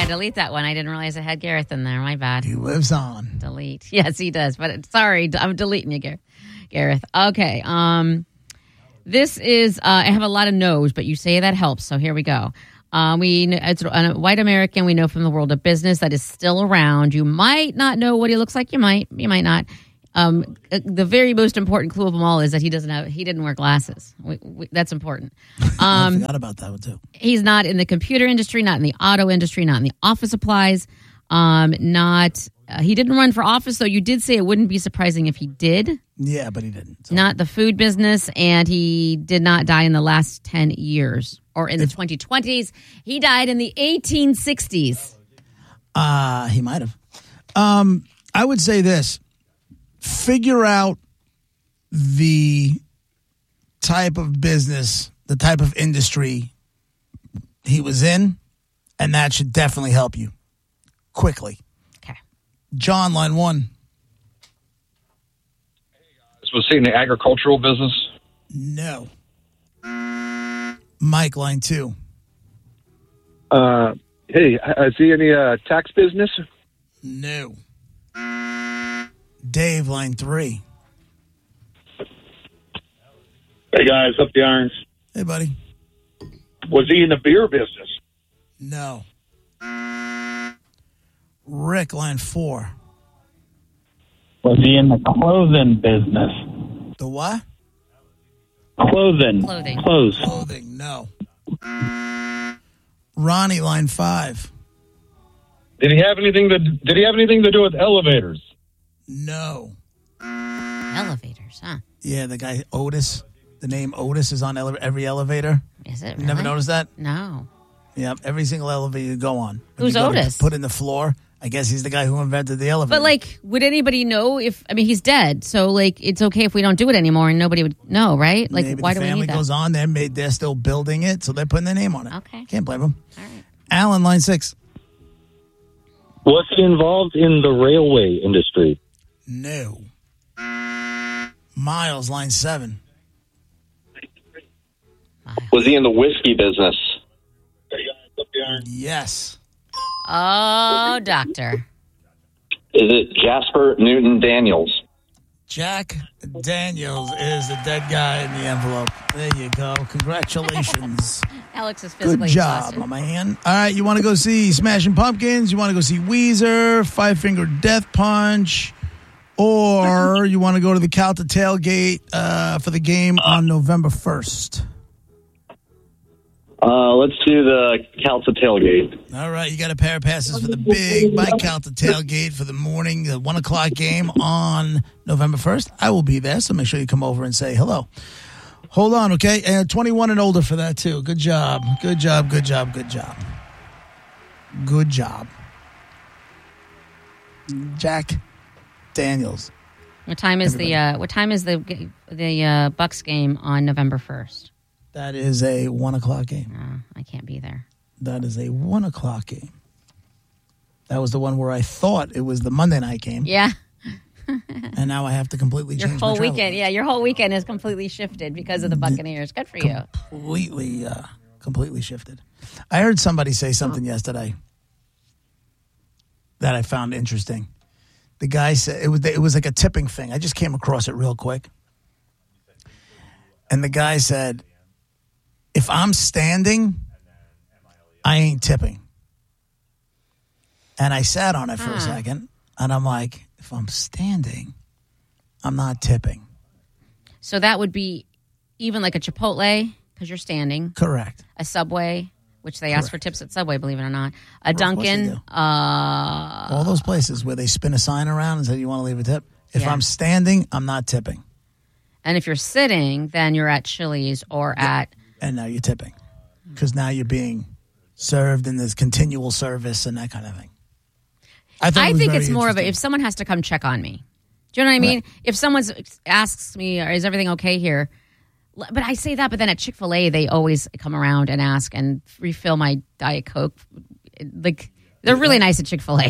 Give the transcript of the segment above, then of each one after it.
delete that one. I didn't realize it had Gareth in there. My bad. He lives on. Delete. Yes, he does. But sorry, I'm deleting you, Gareth. Okay. This is, I have a lot of no's, but you say that helps. So here we go. It's a white American we know from the world of business that is still around. You might not know what he looks like. You might not. The very most important clue of them all is that he didn't wear glasses. That's important. I forgot about that one too. He's not in the computer industry, not in the auto industry, not in the office supplies. He didn't run for office, though. You did say it wouldn't be surprising if he did. Yeah, but he didn't. So. Not the food business, and he did not die in the last 10 years or in the 2020s. He died in the 1860s. He might have. I would say this. Figure out the type of business, the type of industry he was in, and that should definitely help you quickly. Okay. John, line 1. Was he in the agricultural business? No. Mike, line 2. Hey, is he in the tax business? No. Dave, line 3. Hey, guys, up the irons. Hey, buddy. Was he in the beer business? No. Rick, line 4. Was he in the clothing business? The what? Clothing. Clothes. Clothing, no. Ronnie, line 5. Did he have anything to do with elevators? No. Elevators, huh? Yeah, the guy Otis. The name Otis is on every elevator. Is it really? You never noticed that? No. Yeah, every single elevator you go on. Who's Otis? Put in the floor. I guess he's the guy who invented the elevator. But, would anybody know he's dead, so, it's okay if we don't do it anymore and nobody would know, right? Maybe why the do we need family that? goes on, they're still building it, so they're putting their name on it. Okay. Can't blame them. All right. Alan, line 6. Was he involved in the railway industry? No. Miles, line 7. Was he in the whiskey business? Yes. Oh, doctor. Is it Jasper Newton Daniels? Jack Daniels is the dead guy in the envelope. There you go. Congratulations. Alex is physically Good job, exhausted. my man. All right, you want to go see Smashing Pumpkins? You want to go see Weezer, Five Finger Death Punch? Or you want to go to the Calta tailgate for the game on November 1st? Let's do the Calta tailgate. All right, you got a pair of passes for the big Mike Calta tailgate for the morning, the 1 o'clock game on November 1st. I will be there, so make sure you come over and say hello. Hold on, okay? And 21 and older for that, too. Good job. Good job, good job, good job. Good job. Jack Daniels. What time is the Bucks game on November 1st? That is a 1 o'clock game. I can't be there. That is a 1 o'clock game. That was the one where I thought it was the Monday night game. Yeah. And now I have to completely change Your whole my travel. weekend. Yeah, your whole weekend is completely shifted because of the Buccaneers. Good for you. Completely shifted. I heard somebody say something yesterday that I found interesting. The guy said it was like a tipping thing. I just came across it real quick. And the guy said, if I'm standing, I ain't tipping. And I sat on it for a second, and I'm like, if I'm standing, I'm not tipping. So that would be even like a Chipotle, because you're standing. Correct. A Subway, which they ask for tips at Subway, believe it or not. A Dunkin'. All those places where they spin a sign around and say, you want to leave a tip? If I'm standing, I'm not tipping. And if you're sitting, then you're at Chili's or at... And now you're tipping. Because now you're being served and there's continual service and that kind of thing. I think it's more of if someone has to come check on me. Do you know what I mean? Right. If someone asks me, is everything okay here? But I say that, but then at Chick-fil-A, they always come around and ask and refill my Diet Coke. Like, they're really nice at Chick-fil-A.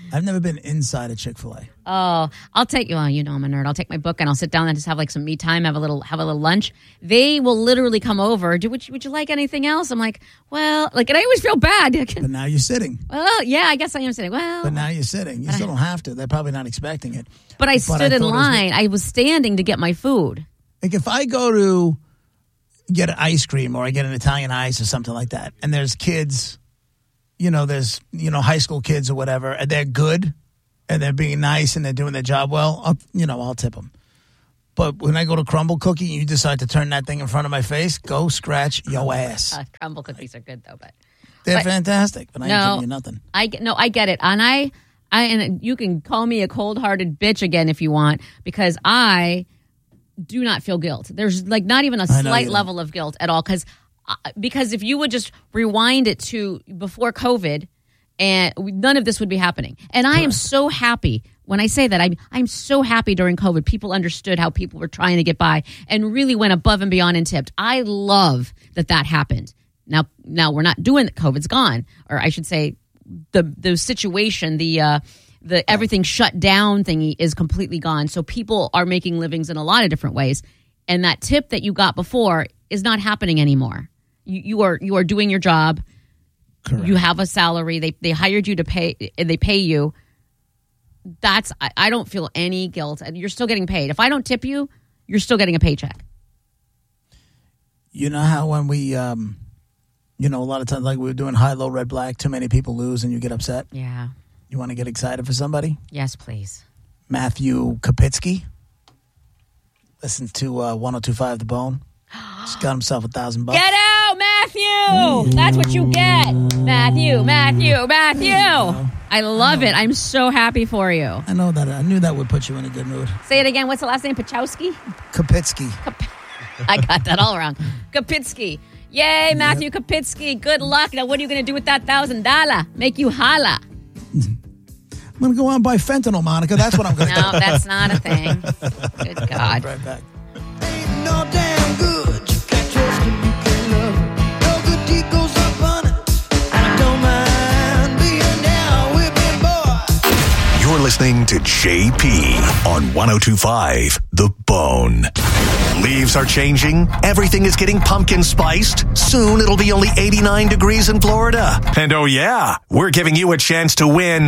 I've never been inside a Chick-fil-A. Oh, I'll take you. Well, you know I'm a nerd. I'll take my book and I'll sit down and just have like some me time, have a little lunch. They will literally come over. Would you like anything else? I'm like, well, and I always feel bad. But now you're sitting. Well, yeah, I guess I am sitting. Well, but now you're sitting. You still don't have to. They're probably not expecting it. But I stood in line. I was standing to get my food. Like if I go to get an ice cream or I get an Italian ice or something like that, and there's kids, there's high school kids or whatever, and they're good and they're being nice and they're doing their job well, I'll tip them. But when I go to Crumble Cookie and you decide to turn that thing in front of my face, go scratch your ass. Crumble cookies are good though, but they're fantastic. But I ain't giving you nothing. I get it, and and you can call me a cold-hearted bitch again if you want, because I do not feel guilt. There's not even a slight level of guilt at all, because if you would just rewind it to before COVID, and none of this would be happening. And I am so happy when I say that. I'm so happy during COVID people understood how people were trying to get by and really went above and beyond and tipped. I love that happened. Now we're not doing that. COVID's gone, or I should say, the situation, the everything shut down thingy is completely gone. So people are making livings in a lot of different ways, and that tip that you got before is not happening anymore. You are doing your job. Correct. You have a salary. They hired you to pay, and they pay you. I don't feel any guilt, and you're still getting paid. If I don't tip you, you're still getting a paycheck. You know how when we, a lot of times, like we were doing high, low, red, black, too many people lose, and you get upset. Yeah. You want to get excited for somebody? Yes, please. Matthew Kapitsky. Listen to 102.5 The Bone. Just got himself $1,000. Get out, Matthew! That's what you get. Matthew. I love it. I'm so happy for you. I know that. I knew that would put you in a good mood. Say it again. What's the last name? Pachowski? Kapitsky. I got that all wrong. Kapitsky. Yay, Matthew Kapitsky. Good luck. Now, what are you going to do with that $1,000? Make you holla. I'm going to go out and buy fentanyl, Monica. That's what I'm going to do. No, that's not a thing. Good God. Right back. Ain't no damn good. You can't trust him, you can't love him. No good deed goes unpunished. And I don't mind being down with me, boy. You're listening to JP on 102.5 The Bone. Leaves are changing. Everything is getting pumpkin spiced. Soon it'll be only 89 degrees in Florida. And oh yeah, we're giving you a chance to win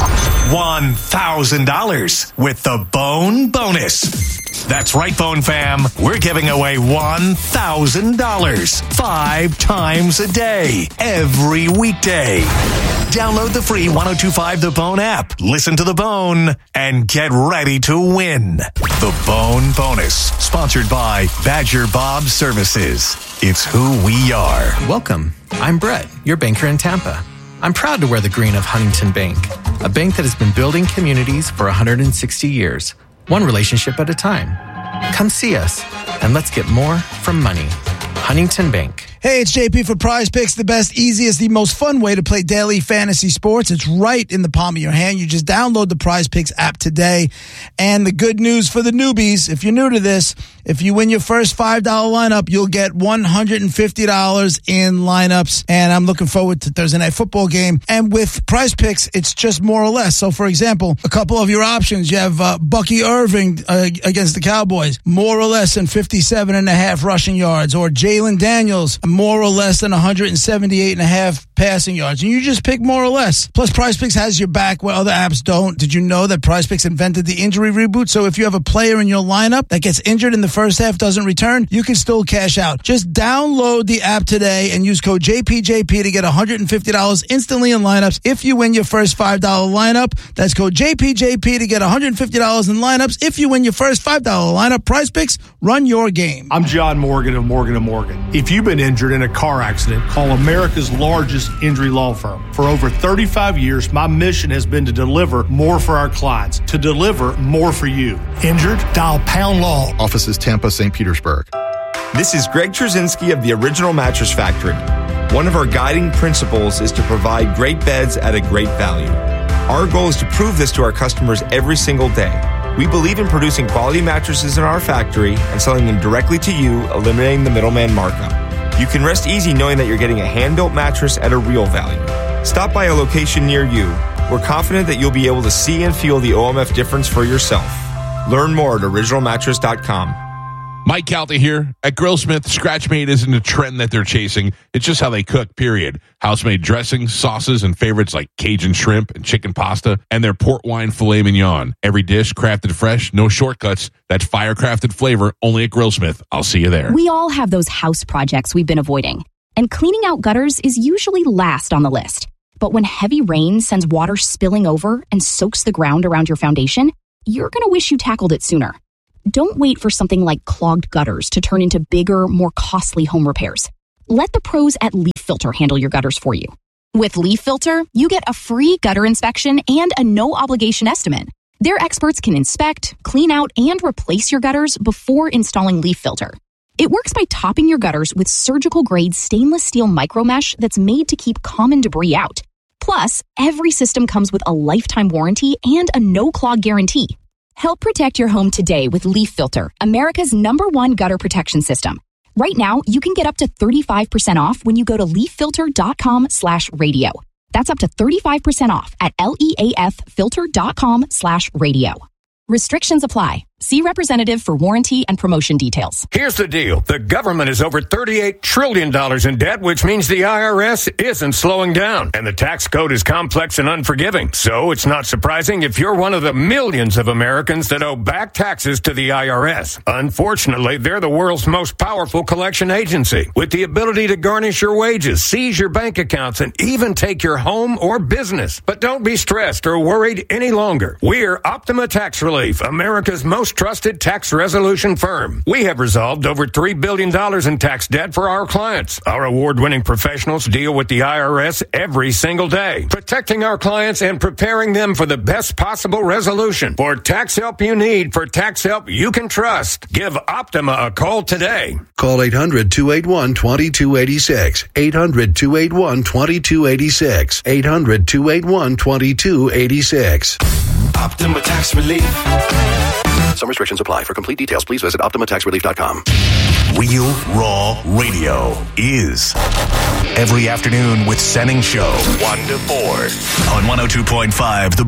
$1,000 with the Bone Bonus. That's right, Bone Fam. We're giving away $1,000 5 times a day, every weekday. Download the free 102.5 The Bone app, listen to The Bone, and get ready to win. The Bone Bonus, sponsored by Badger Bob Services. It's who we are. Welcome. I'm Brett, your banker in Tampa. I'm proud to wear the green of Huntington Bank, a bank that has been building communities for 160 years, one relationship at a time. Come see us, and let's get more from money. Huntington Bank. Hey, it's JP for Prize Picks, the best, easiest, the most fun way to play daily fantasy sports. It's right in the palm of your hand. You just download the Prize Picks app today. And the good news for the newbies, if you're new to this, if you win your first $5 lineup, you'll get $150 in lineups. And I'm looking forward to Thursday Night Football game. And with Prize Picks, it's just more or less. So, for example, a couple of your options. You have Bucky Irving against the Cowboys, more or less than 57.5 rushing yards. Or Jalen Daniels, more or less than 178.5 passing yards. And you just pick more or less. Plus, Prize Picks has your back where other apps don't. Did you know that Prize Picks invented the injury reboot? So if you have a player in your lineup that gets injured in the first half, doesn't return, you can still cash out. Just download the app today and use code JPJP to get $150 instantly in lineups. If you win your first $5 lineup, that's code JPJP to get $150 in lineups. If you win your first $5 lineup, Prize Picks, run your game. I'm John Morgan of Morgan & Morgan. If you've been injured in a car accident, call America's largest injury law firm. For over 35 years, my mission has been to deliver more for our clients, to deliver more for you. Injured? Dial Pound Law. Offices Tampa, St. Petersburg. This is Greg Trzynski of the Original Mattress Factory. One of our guiding principles is to provide great beds at a great value. Our goal is to prove this to our customers every single day. We believe in producing quality mattresses in our factory and selling them directly to you, eliminating the middleman markup. You can rest easy knowing that you're getting a hand-built mattress at a real value. Stop by a location near you we're confident that you'll be able to see and feel the OMF difference for yourself. Learn more at originalmattress.com. Mike Calta here. At Grillsmith, Scratchmade isn't a trend that they're chasing. It's just how they cook, period. House-made dressings, sauces, and favorites like Cajun shrimp and chicken pasta, and their port wine filet mignon. Every dish crafted fresh, no shortcuts. That fire-crafted flavor only at Grillsmith. I'll see you there. We all have those house projects we've been avoiding, and cleaning out gutters is usually last on the list. But when heavy rain sends water spilling over and soaks the ground around your foundation, you're going to wish you tackled it sooner. Don't wait for something like clogged gutters to turn into bigger, more costly home repairs. Let the pros at Leaf Filter handle your gutters for you. With Leaf Filter, you get a free gutter inspection and a no-obligation estimate. Their experts can inspect, clean out, and replace your gutters before installing Leaf Filter. It works by topping your gutters with surgical-grade stainless steel micromesh that's made to keep common debris out. Plus, every system comes with a lifetime warranty and a no-clog guarantee. Help protect your home today with Leaf Filter, America's #1 gutter protection system. Right now, you can get up to 35% off when you go to leaffilter.com/radio. That's up to 35% off at leaffilter.com/radio. Restrictions apply. See representative for warranty and promotion details. Here's the deal. The government is over $38 trillion in debt, which means the IRS isn't slowing down. And the tax code is complex and unforgiving. So it's not surprising if you're one of the millions of Americans that owe back taxes to the IRS. Unfortunately, they're the world's most powerful collection agency, with the ability to garnish your wages, seize your bank accounts, and even take your home or business. But don't be stressed or worried any longer. We're Optima Tax Relief, America's most trusted tax resolution firm. We have resolved over $3 billion in tax debt for our clients. Our award-winning professionals deal with the IRS every single day, protecting our clients and preparing them for the best possible resolution. For tax help you need, for tax help you can trust, give Optima a call today. Call 800-281-2286. 800-281-2286. 800-281-2286. Optima Tax Relief. Some restrictions apply. For complete details, please visit OptimaTaxRelief.com. Real Raw Radio is every afternoon with Senning Show, 1 to 4 on 102.5 The